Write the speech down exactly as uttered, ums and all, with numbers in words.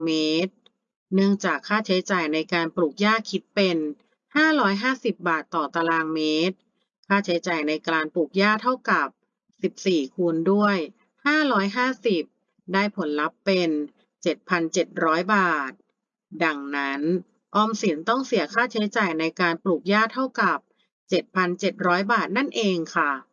เมตรเนื่องจากค่าใช้จ่ายในการปลูกหญ้าคิดเป็นห้าร้อยห้าสิบบาทต่อตารางเมตรค่าใช้จ่ายในการปลูกหญ้าเท่ากับสิบสี่คูณด้วยห้าร้อยห้าสิบได้ผลลัพธ์เป็น เจ็ดพันเจ็ดร้อย บาทดังนั้นออมสินต้องเสียค่าใช้จ่ายในการปลูกหญ้าเท่ากับ เจ็ดพันเจ็ดร้อย บาทนั่นเองค่ะ